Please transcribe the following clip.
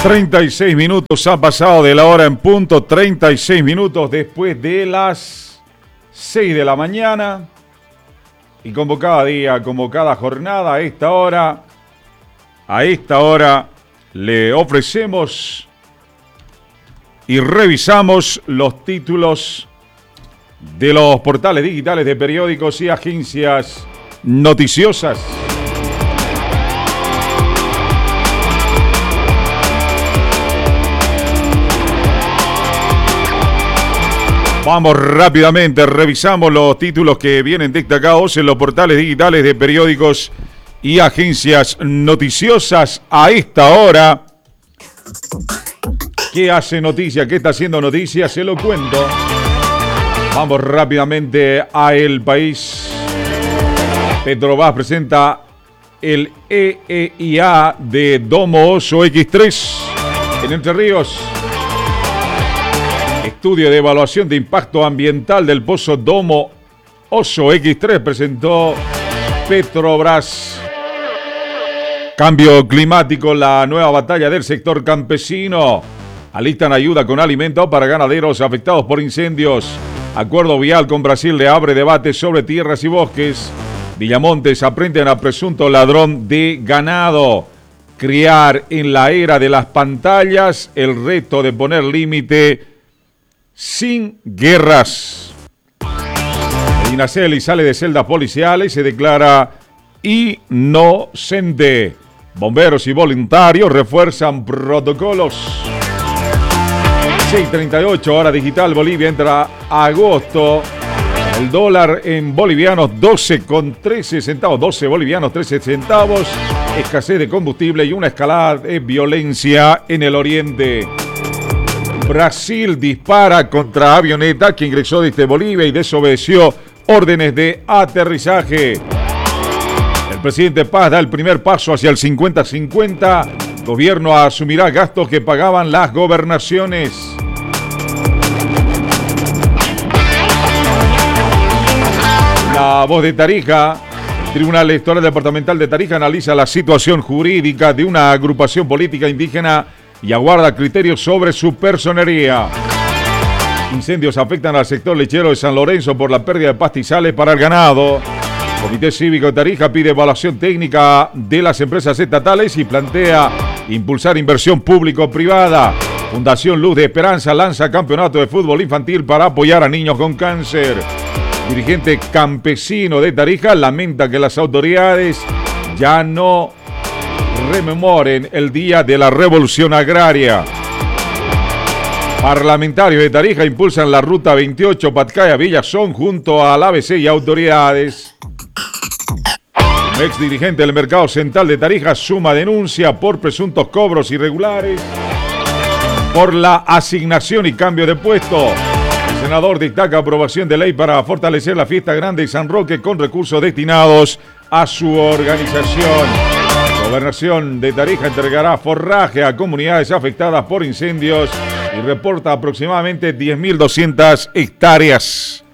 36 minutos ha pasado de la hora en punto, 36 minutos después de las 6 de la mañana. Y como cada día, como cada jornada, a esta hora le ofrecemos y revisamos los títulos de los portales digitales de periódicos y agencias noticiosas. Vamos rápidamente, revisamos los títulos que vienen destacados en los portales digitales de periódicos y agencias noticiosas a esta hora. ¿Qué hace noticia? ¿Qué está haciendo noticia? Se lo cuento. Vamos rápidamente a El País. Petrobras presenta el EEIA de Domo Oso X3 en Entre Ríos. Estudio de evaluación de impacto ambiental del pozo Domo Oso X3 presentó Petrobras. Cambio climático, la nueva batalla del sector campesino. Alistan ayuda con alimentos para ganaderos afectados por incendios. Acuerdo vial con Brasil le abre debate sobre tierras y bosques. Villamontes aprenden a presunto ladrón de ganado. Criar en la era de las pantallas, el reto de poner límite sin guerras. Medinaceli sale de celdas policiales y se declara inocente. Bomberos y voluntarios refuerzan protocolos. 6:38, hora digital. Bolivia entra a agosto. El dólar en bolivianos 12,13 centavos. 12 bolivianos 13 centavos. Escasez de combustible y una escalada de violencia en el oriente. Brasil dispara contra avioneta que ingresó desde Bolivia y desobedeció órdenes de aterrizaje. El presidente Paz da el primer paso hacia el 50-50. Gobierno asumirá gastos que pagaban las gobernaciones. La Voz de Tarija. El Tribunal Electoral Departamental de Tarija analiza la situación jurídica de una agrupación política indígena y aguarda criterios sobre su personería. Incendios afectan al sector lechero de San Lorenzo por la pérdida de pastizales para el ganado. Comité Cívico de Tarija pide evaluación técnica de las empresas estatales y plantea impulsar inversión público-privada. Fundación Luz de Esperanza lanza campeonato de fútbol infantil para apoyar a niños con cáncer. Dirigente campesino de Tarija lamenta que las autoridades ya no rememoren el día de la revolución agraria. Parlamentarios de Tarija impulsan la ruta 28 Patcaya-Villazón junto al ABC y autoridades. Un ex dirigente del mercado central de Tarija suma denuncia por presuntos cobros irregulares por la asignación y cambio de puesto. El senador destaca aprobación de ley para fortalecer la fiesta grande de San Roque con recursos destinados a su organización. Gobernación de Tarija entregará forraje a comunidades afectadas por incendios y reporta aproximadamente 10.200 hectáreas.